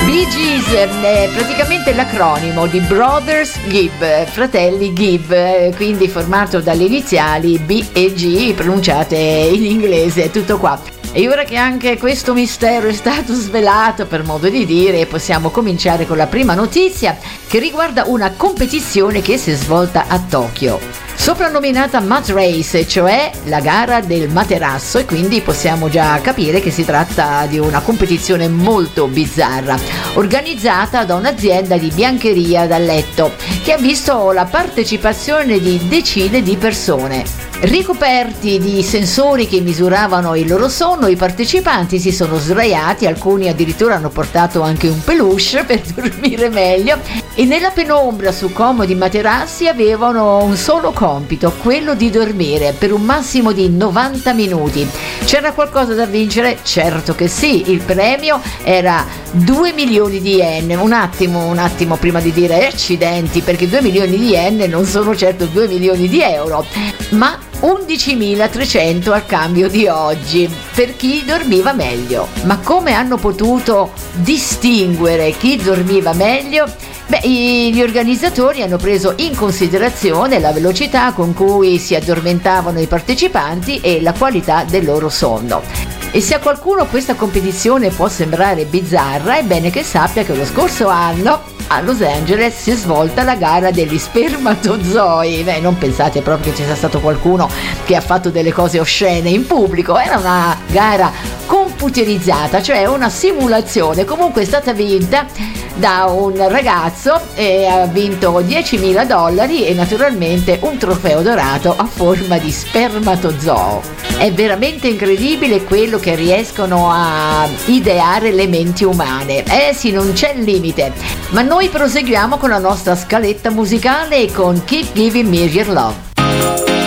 Bee Gees è praticamente l'acronimo di Brothers Gibb, fratelli Gibb, quindi formato dalle iniziali B e G pronunciate in inglese, tutto qua. E ora che anche questo mistero è stato svelato, per modo di dire, possiamo cominciare con la prima notizia che riguarda una competizione che si è svolta a Tokyo. Soprannominata Mat Race, cioè la gara del materasso, e quindi possiamo già capire che si tratta di una competizione molto bizzarra, organizzata da un'azienda di biancheria da letto, che ha visto la partecipazione di decine di persone. Ricoperti di sensori che misuravano il loro sonno, i partecipanti si sono sdraiati, alcuni addirittura hanno portato anche un peluche per dormire meglio, e nella penombra su comodi materassi avevano un solo compito, quello di dormire per un massimo di 90 minuti. C'era qualcosa da vincere? Certo che sì, il premio era 2 milioni di yen. Un attimo prima di dire accidenti, perché 2 milioni di yen non sono certo 2 milioni di euro, ma 11.300 al cambio di oggi per chi dormiva meglio. Ma come hanno potuto distinguere chi dormiva meglio? Gli organizzatori hanno preso in considerazione la velocità con cui si addormentavano i partecipanti e la qualità del loro sonno. E se a qualcuno questa competizione può sembrare bizzarra, è bene che sappia che lo scorso anno a Los Angeles si è svolta la gara degli spermatozoi. Non pensate proprio che ci sia stato qualcuno che ha fatto delle cose oscene in pubblico, era una gara computerizzata, cioè una simulazione. Comunque è stata vinta da un ragazzo e ha vinto $10.000 e naturalmente un trofeo dorato a forma di spermatozoo. È veramente incredibile quello che riescono a ideare le menti umane. Sì, non c'è limite. Ma noi proseguiamo con la nostra scaletta musicale con Keep Giving Me Your Love.